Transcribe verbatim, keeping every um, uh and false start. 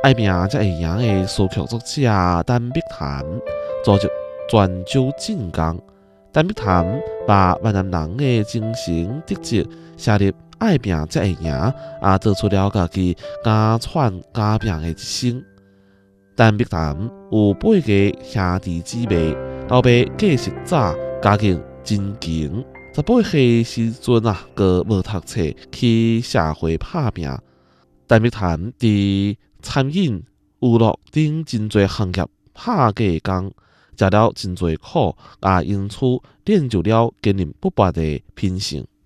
爱拼才会赢的词曲作者陈碧潭组织泉州进攻。陈碧潭把闽南人的精神特质写入爱拼才会赢，也做出了家己家喘家拼的一生。陈碧潭有八个兄弟姊妹，老爸过世早，家境真穷。十八岁时阵啊，个无读册，去社会打拼。陈碧潭伫餐饮、娱乐等真侪行业拍过工，食了真侪苦，也因此练就了坚韧不拔的品性。